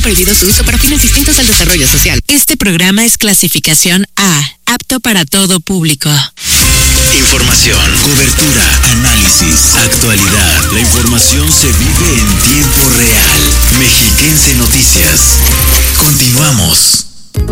Prohibido su uso para fines distintos al desarrollo social. Este programa es clasificación A, apto para todo público. Información, cobertura, análisis, actualidad. La información se vive en tiempo real. Mexiquense Noticias. Continuamos.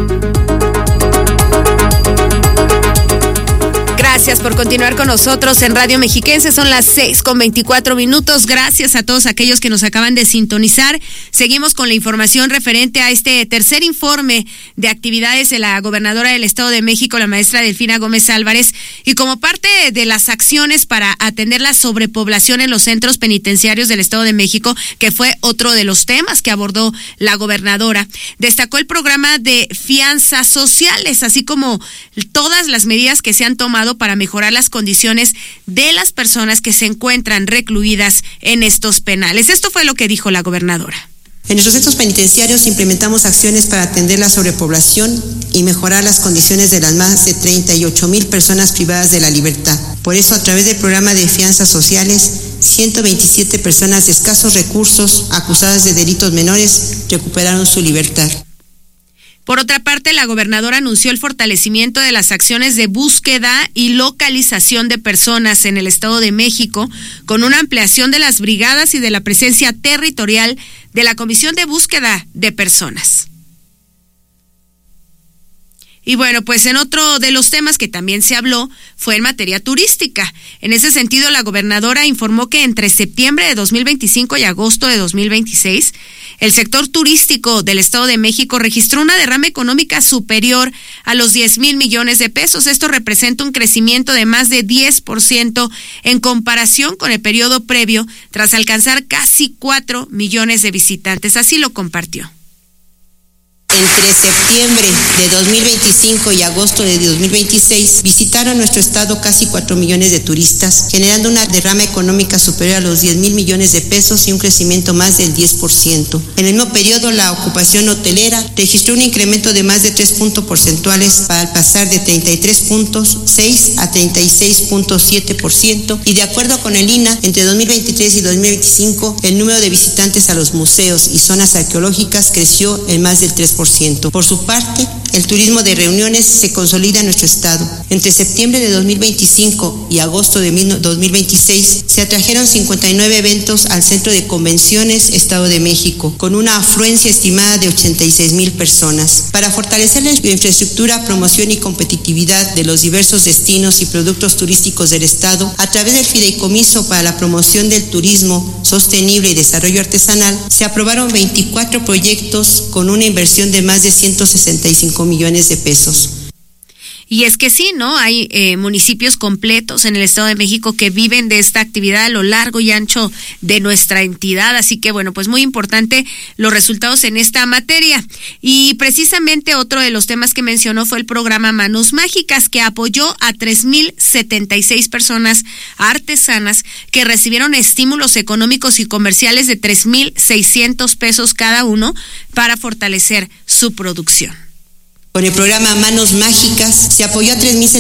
Gracias por continuar con nosotros en Radio Mexiquense. Son las 6:24. Gracias a todos aquellos que nos acaban de sintonizar. Seguimos con la información referente a este tercer informe de actividades de la gobernadora del Estado de México, la maestra Delfina Gómez Álvarez, y como parte de las acciones para atender la sobrepoblación en los centros penitenciarios del Estado de México, que fue otro de los temas que abordó la gobernadora, destacó el programa de fianzas sociales, así como todas las medidas que se han tomado para mejorar las condiciones de las personas que se encuentran recluidas en estos penales. Esto fue lo que dijo la gobernadora. En nuestros centros penitenciarios implementamos acciones para atender la sobrepoblación y mejorar las condiciones de las más de 38,000 personas privadas de la libertad. Por eso, a través del programa de fianzas sociales, 127 personas de escasos recursos acusadas de delitos menores recuperaron su libertad. Por otra parte, la gobernadora anunció el fortalecimiento de las acciones de búsqueda y localización de personas en el Estado de México, con una ampliación de las brigadas y de la presencia territorial de la Comisión de Búsqueda de Personas. Y bueno, pues en otro de los temas que también se habló fue en materia turística. En ese sentido, la gobernadora informó que entre septiembre de 2025 y agosto de 2026, el sector turístico del Estado de México registró una derrama económica superior a los 10,000 millones de pesos. Esto representa un crecimiento de más de 10% en comparación con el periodo previo, tras alcanzar casi 4 millones de visitantes. Así lo compartió. Entre septiembre de 2025 y agosto de 2026 visitaron nuestro estado casi 4 millones de turistas, generando una derrama económica superior a los 10,000 millones de pesos y un crecimiento más del 10%. En el mismo periodo, la ocupación hotelera registró un incremento de más de 3 puntos porcentuales para pasar de 33.6 a 36.7%, y de acuerdo con el INAH, entre 2023 y 2025, el número de visitantes a los museos y zonas arqueológicas creció en más del 3%. Por su parte, el turismo de reuniones se consolida en nuestro estado. Entre septiembre de 2025 y agosto de 2026 se atrajeron 59 eventos al Centro de Convenciones Estado de México, con una afluencia estimada de 86,000 personas. Para fortalecer la infraestructura, promoción y competitividad de los diversos destinos y productos turísticos del estado, a través del Fideicomiso para la Promoción del Turismo Sostenible y Desarrollo Artesanal, se aprobaron 24 proyectos con una inversión de más de 165 millones de pesos. Y es que sí, ¿no? Hay municipios completos en el Estado de México que viven de esta actividad a lo largo y ancho de nuestra entidad. Así que, bueno, pues muy importante los resultados en esta materia. Y precisamente otro de los temas que mencionó fue el programa Manos Mágicas, que apoyó a 3,076 personas artesanas que recibieron estímulos económicos y comerciales de 3,600 pesos cada uno para fortalecer su producción. Con el programa Manos Mágicas se apoyó a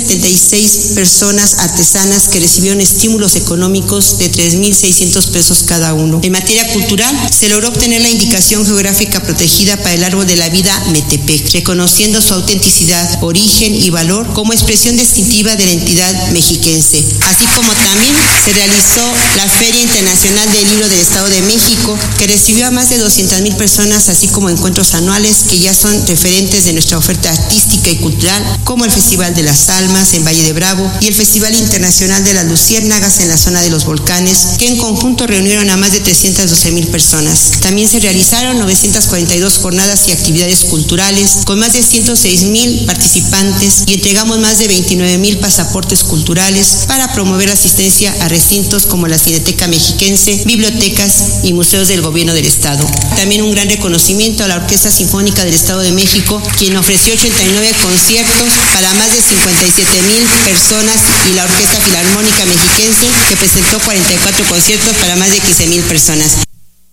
3,076 personas artesanas que recibieron estímulos económicos de 3,600 pesos cada uno. En materia cultural, se logró obtener la indicación geográfica protegida para el Árbol de la Vida Metepec, reconociendo su autenticidad, origen y valor como expresión distintiva de la entidad mexiquense. Así como también se realizó la Feria Internacional del Libro del Estado de México, que recibió a más de 200,000 personas, así como encuentros anuales que ya son referentes de nuestra oferta artística y cultural, como el Festival de las Almas en Valle de Bravo y el Festival Internacional de las Luciérnagas en la zona de los volcanes, que en conjunto reunieron a más de 312,000 personas. También se realizaron 942 jornadas y actividades culturales con más de 106,000 participantes y entregamos más de 29,000 pasaportes culturales para promover la asistencia a recintos como la Cineteca Mexiquense, bibliotecas y museos del gobierno del estado. También un gran reconocimiento a la Orquesta Sinfónica del Estado de México, quien ofreció 89 conciertos para más de 57,000 personas, y la Orquesta Filarmónica Mexiquense, que presentó 44 conciertos para más de 15,000 personas.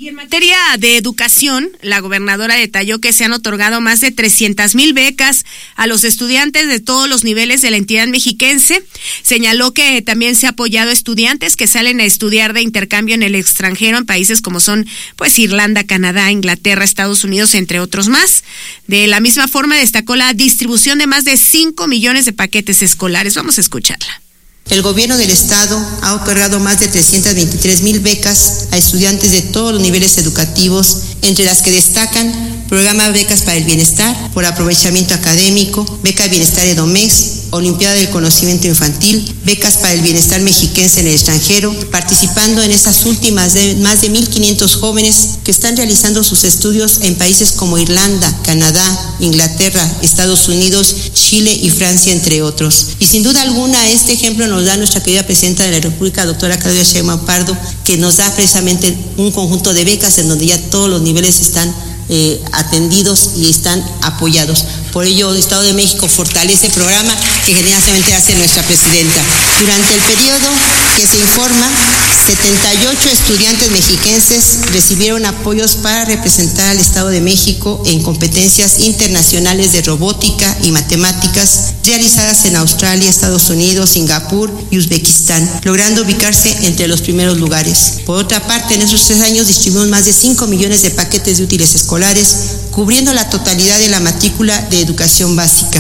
Y en materia de educación, la gobernadora detalló que se han otorgado más de 300,000 becas a los estudiantes de todos los niveles de la entidad mexiquense. Señaló que también se ha apoyado a estudiantes que salen a estudiar de intercambio en el extranjero en países como son Irlanda, Canadá, Inglaterra, Estados Unidos, entre otros más. De la misma forma destacó la distribución de más de 5 millones de paquetes escolares. Vamos a escucharla. El gobierno del estado ha otorgado más de 323,000 becas a estudiantes de todos los niveles educativos, entre las que destacan Programa Becas para el Bienestar, por aprovechamiento académico, Beca Bienestar Edomex, Olimpiada del Conocimiento Infantil, Becas para el Bienestar Mexiquense en el extranjero, participando en esas últimas de más de 1,500 jóvenes que están realizando sus estudios en países como Irlanda, Canadá, Inglaterra, Estados Unidos, Chile y Francia, entre otros. Y sin duda alguna este ejemplo nos da nuestra querida presidenta de la República, doctora Claudia Sheinbaum Pardo, que nos da precisamente un conjunto de becas en donde ya todos los niveles están atendidos y están apoyados. Por ello, el Estado de México fortalece el programa que generosamente hace nuestra presidenta. Durante el periodo que se informa, 78 estudiantes mexiquenses recibieron apoyos para representar al Estado de México en competencias internacionales de robótica y matemáticas realizadas en Australia, Estados Unidos, Singapur y Uzbekistán, logrando ubicarse entre los primeros lugares. Por otra parte, en esos 3 años distribuimos más de 5 millones de paquetes de útiles escolares, cubriendo la totalidad de la matrícula de educación básica.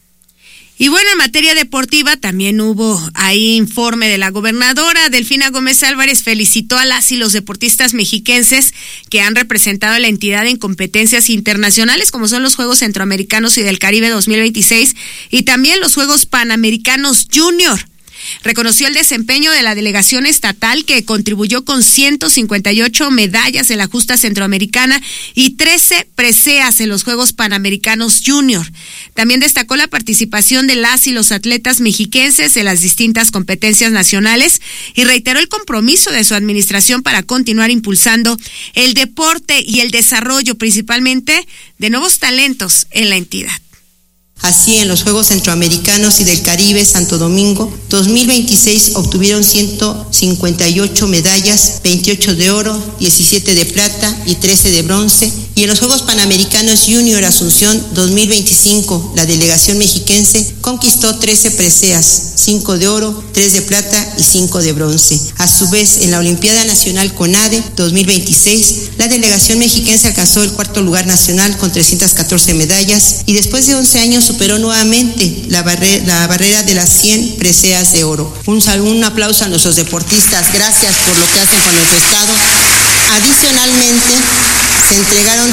Y bueno, en materia deportiva también hubo ahí informe de la gobernadora. Delfina Gómez Álvarez felicitó a las y los deportistas mexiquenses que han representado a la entidad en competencias internacionales como son los Juegos Centroamericanos y del Caribe 2026 y también los Juegos Panamericanos Junior. Reconoció el desempeño de la delegación estatal que contribuyó con 158 medallas de la justa centroamericana y 13 preseas en los Juegos Panamericanos Junior. También destacó la participación de las y los atletas mexiquenses en las distintas competencias nacionales y reiteró el compromiso de su administración para continuar impulsando el deporte y el desarrollo principalmente de nuevos talentos en la entidad. Así, en los Juegos Centroamericanos y del Caribe Santo Domingo 2026 obtuvieron 158 medallas, 28 de oro, 17 de plata y 13 de bronce. Y en los Juegos Panamericanos Junior Asunción 2025, la delegación mexiquense conquistó 13 preseas, 5 de oro, 3 de plata y 5 de bronce. A su vez, en la Olimpiada Nacional CONADE 2026, la delegación mexiquense alcanzó el 4º lugar nacional con 314 medallas y después de 11 años superó nuevamente la barrera de las 100 preseas de oro. Un aplauso a nuestros deportistas, gracias por lo que hacen con nuestro estado. Adicionalmente, se entregaron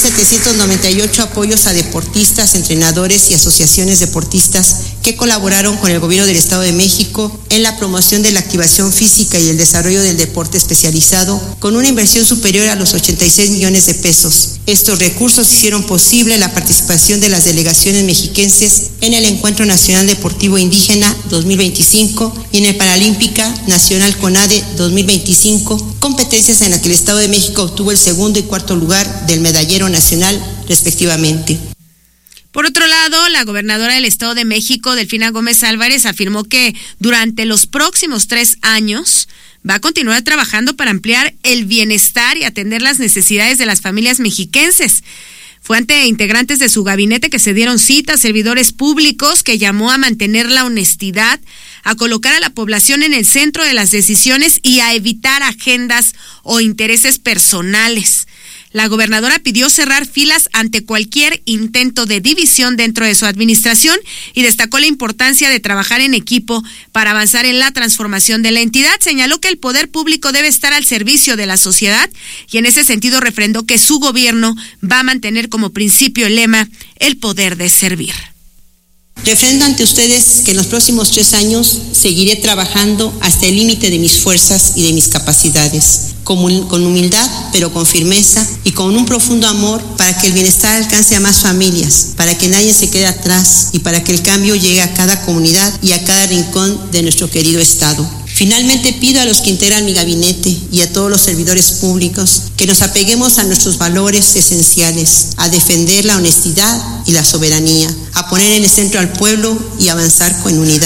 3,798 apoyos a deportistas, entrenadores y asociaciones deportistas que colaboraron con el gobierno del Estado de México en la promoción de la activación física y el desarrollo del deporte especializado, con una inversión superior a los 86 millones de pesos. Estos recursos hicieron posible la participación de las delegaciones mexiquenses en el Encuentro Nacional Deportivo Indígena 2025 y en el Paralímpica Nacional CONADE 2025, competencias en las que el Estado de México obtuvo el 2º y 4º lugar del medallero nacional, respectivamente. Por otro lado, la gobernadora del Estado de México, Delfina Gómez Álvarez, afirmó que durante los próximos 3 años va a continuar trabajando para ampliar el bienestar y atender las necesidades de las familias mexiquenses. Fue ante integrantes de su gabinete que se dieron cita a servidores públicos que llamó a mantener la honestidad, a colocar a la población en el centro de las decisiones y a evitar agendas o intereses personales. La gobernadora pidió cerrar filas ante cualquier intento de división dentro de su administración y destacó la importancia de trabajar en equipo para avanzar en la transformación de la entidad. Señaló que el poder público debe estar al servicio de la sociedad y en ese sentido refrendó que su gobierno va a mantener como principio el lema el poder de servir. Refrendo ante ustedes que en los próximos 3 años seguiré trabajando hasta el límite de mis fuerzas y de mis capacidades, con humildad pero con firmeza y con un profundo amor para que el bienestar alcance a más familias, para que nadie se quede atrás y para que el cambio llegue a cada comunidad y a cada rincón de nuestro querido estado. Finalmente pido a los que integran mi gabinete y a todos los servidores públicos que nos apeguemos a nuestros valores esenciales, a defender la honestidad y la soberanía, a poner en el centro al pueblo y avanzar con unidad.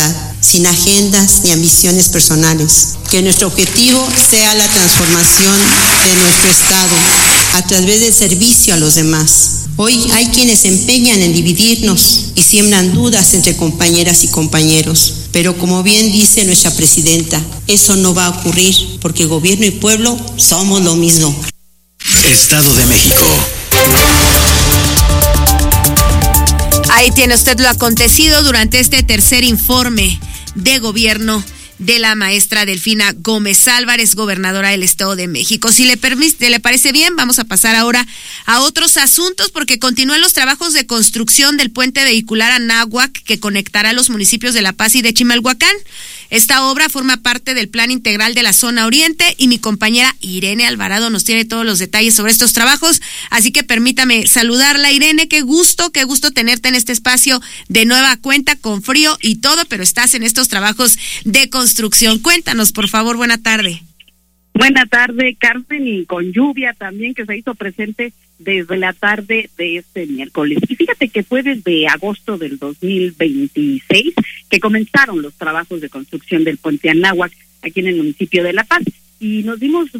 sin agendas ni ambiciones personales. Que nuestro objetivo sea la transformación de nuestro Estado a través del servicio a los demás. Hoy hay quienes se empeñan en dividirnos y siembran dudas entre compañeras y compañeros. Pero como bien dice nuestra presidenta, eso no va a ocurrir porque gobierno y pueblo somos lo mismo. Estado de México. Ahí tiene usted lo acontecido durante este tercer informe de gobierno de la maestra Delfina Gómez Álvarez, gobernadora del Estado de México. Si le parece bien, vamos a pasar ahora a otros asuntos porque continúan los trabajos de construcción del puente vehicular Anáhuac que conectará los municipios de La Paz y de Chimalhuacán. Esta obra forma parte del Plan Integral de la Zona Oriente y mi compañera Irene Alvarado nos tiene todos los detalles sobre estos trabajos, así que permítame saludarla. Irene, qué gusto tenerte en este espacio de nueva cuenta, con frío y todo, pero estás en estos trabajos de construcción. Cuéntanos, por favor, buena tarde. Buena tarde, Carmen, y con lluvia también que se hizo presente desde la tarde de este miércoles. Y fíjate que fue desde agosto del 2026 que comenzaron los trabajos de construcción del puente Anáhuac aquí en el municipio de La Paz. Y nos dimos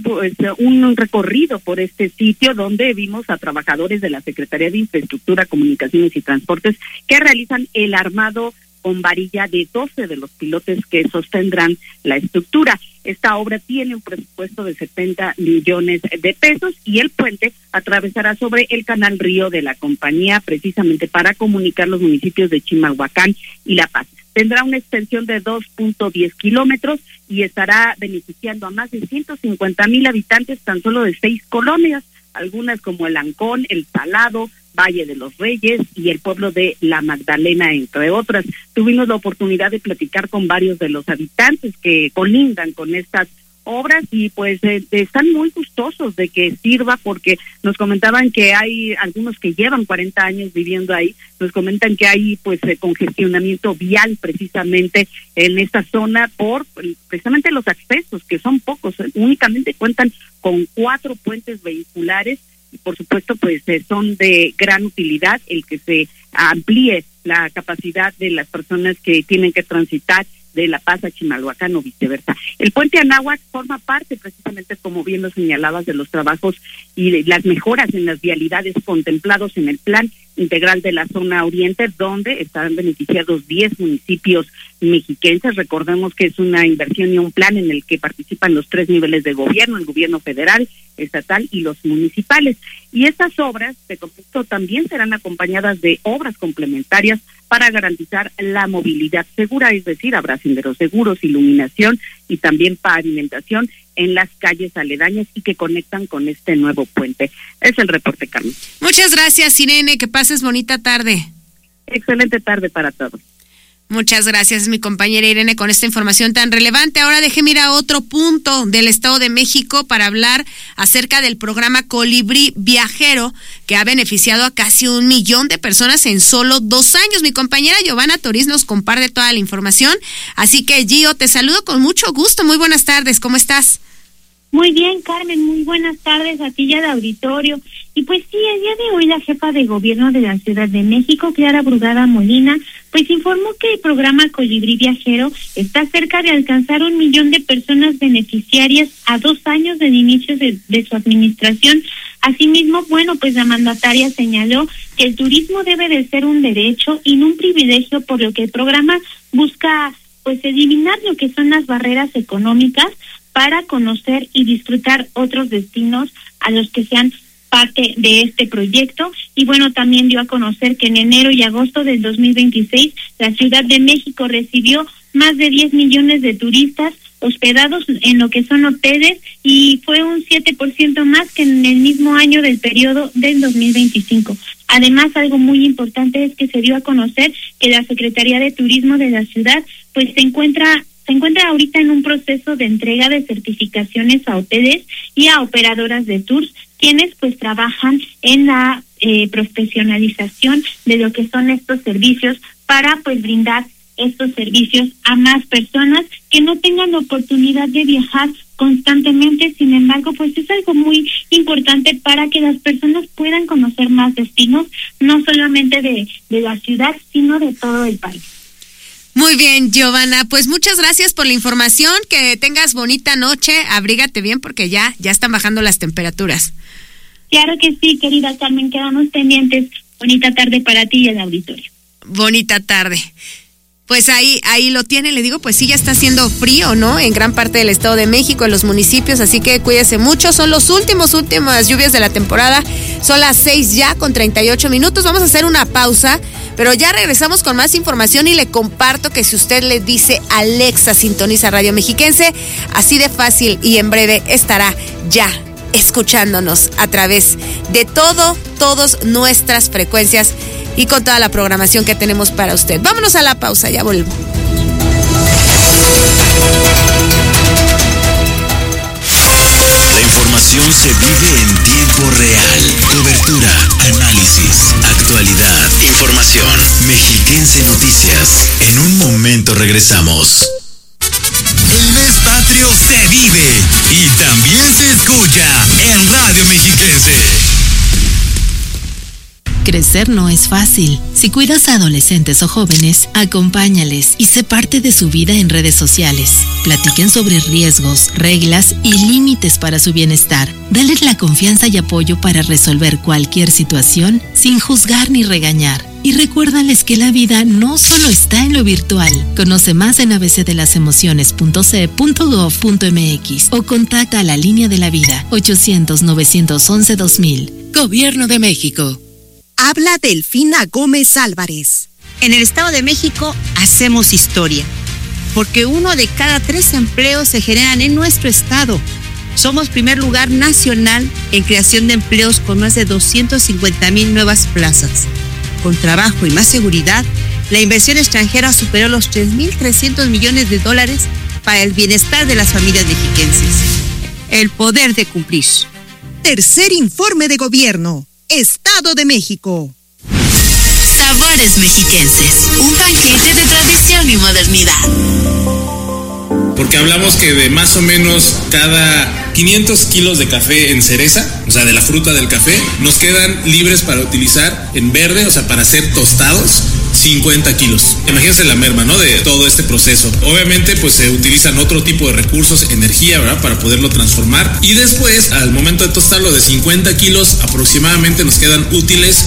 un recorrido por este sitio donde vimos a trabajadores de la Secretaría de Infraestructura, Comunicaciones y Transportes que realizan el armado con varilla de 12 de los pilotes que sostendrán la estructura. Esta obra tiene un presupuesto de 70 millones de pesos y el puente atravesará sobre el canal Río de la compañía precisamente para comunicar los municipios de Chimalhuacán y La Paz. Tendrá una extensión de 2.10 kilómetros y estará beneficiando a más de 150,000 habitantes tan solo de 6 colonias, algunas como El Ancón, El Salado, Valle de los Reyes y el pueblo de La Magdalena, entre otras. Tuvimos la oportunidad de platicar con varios de los habitantes que colindan con estas obras y pues están muy gustosos de que sirva porque nos comentaban que hay algunos que llevan 40 años viviendo ahí, nos comentan que hay pues congestionamiento vial precisamente en esta zona por precisamente los accesos que son pocos, únicamente cuentan con 4 puentes vehiculares y por supuesto pues son de gran utilidad el que se amplíe la capacidad de las personas que tienen que transitar de La Paz a Chimalhuacán o viceversa. El puente Anáhuac forma parte precisamente, como bien lo señalabas, de los trabajos y de las mejoras en las vialidades contemplados en el Plan Integral de la Zona Oriente, donde estarán beneficiados 10 municipios mexiquenses. Recordemos que es una inversión y un plan en el que participan los 3 niveles de gobierno, el gobierno federal, estatal y los municipales. Y estas obras, de contexto, también serán acompañadas de obras complementarias para garantizar la movilidad segura, es decir, habrá senderos seguros, iluminación y también pavimentación en las calles aledañas y que conectan con este nuevo puente. Es el reporte, Carmen. Muchas gracias, Irene, que pases bonita tarde. Excelente tarde para todos. Muchas gracias, mi compañera Irene, con esta información tan relevante. Ahora déjeme ir a otro punto del Estado de México para hablar acerca del programa Colibrí Viajero, que ha beneficiado a casi 1 millón de personas en solo 2 años. Mi compañera Giovanna Toriz nos comparte toda la información. Así que, Gio, te saludo con mucho gusto. Muy buenas tardes, ¿cómo estás? Muy bien, Carmen, muy buenas tardes a ti y al auditorio. Y pues sí, el día de hoy la jefa de gobierno de la Ciudad de México, Clara Brugada Molina, pues informó que el programa Colibrí Viajero está cerca de alcanzar 1 millón de personas beneficiarias a 2 años del inicio de su administración. Asimismo, bueno, pues la mandataria señaló que el turismo debe de ser un derecho y no un privilegio, por lo que el programa busca pues eliminar lo que son las barreras económicas para conocer y disfrutar otros destinos a los que sean parte de este proyecto. Y bueno, también dio a conocer que en enero y agosto del 2026 la Ciudad de México recibió más de 10 millones de turistas hospedados en lo que son hoteles y fue un 7% más que en el mismo año del periodo del 2025. Además, algo muy importante es que se dio a conocer que la Secretaría de Turismo de la ciudad pues se encuentra ahorita en un proceso de entrega de certificaciones a hoteles y a operadoras de tours, quienes pues trabajan en la profesionalización de lo que son estos servicios para pues brindar estos servicios a más personas que no tengan la oportunidad de viajar constantemente. Sin embargo, pues es algo muy importante para que las personas puedan conocer más destinos, no solamente de la ciudad, sino de todo el país. Muy bien, Giovanna, pues muchas gracias por la información, que tengas bonita noche, abrígate bien porque ya están bajando las temperaturas. Claro que sí, querida Carmen, quedamos pendientes. Bonita tarde para ti y el auditorio. Bonita tarde. Pues ahí lo tiene, le digo, pues sí, ya está haciendo frío, ¿no? En gran parte del Estado de México, en los municipios, así que cuídese mucho. Son los últimas lluvias de la temporada. Son las 6 ya con 38 minutos. Vamos a hacer una pausa, pero ya regresamos con más información y le comparto que si usted le dice Alexa, sintoniza Radio Mexiquense, así de fácil y en breve estará ya escuchándonos a través de todas nuestras frecuencias y con toda la programación que tenemos para usted. Vámonos a la pausa, ya volvemos. La información se vive en tiempo real. Cobertura, análisis, actualidad, información. Mexiquense Noticias. En un momento regresamos. El mes patrio se vive y también se escucha en Radio Mexiquense. Crecer no es fácil. Si cuidas a adolescentes o jóvenes, acompáñales y sé parte de su vida en redes sociales. Platiquen sobre riesgos, reglas y límites para su bienestar. Dales la confianza y apoyo para resolver cualquier situación sin juzgar ni regañar. Y recuérdales que la vida no solo está en lo virtual. Conoce más en abcdelasemociones.ce.gov.mx o contacta a la Línea de la Vida 800-911-2000. Gobierno de México. Habla Delfina Gómez Álvarez. En el Estado de México hacemos historia, porque 1 de cada 3 empleos se generan en nuestro estado. Somos primer lugar nacional en creación de empleos con más de 250,000 nuevas plazas. Con trabajo y más seguridad, la inversión extranjera superó los $3,300 millones para el bienestar de las familias mexiquenses. El poder de cumplir. Tercer informe de gobierno. Estado de México. Sabores mexiquenses, un banquete de tradición y modernidad. Porque hablamos que de más o menos cada 500 kilos de café en cereza, o sea, de la fruta del café, nos quedan libres para utilizar en verde, o sea, para hacer tostados, 50 kilos. Imagínense la merma, ¿no? De todo este proceso. Obviamente, pues se utilizan otro tipo de recursos, energía, ¿verdad? Para poderlo transformar. Y después, al momento de tostarlo de 50 kilos, aproximadamente nos quedan útiles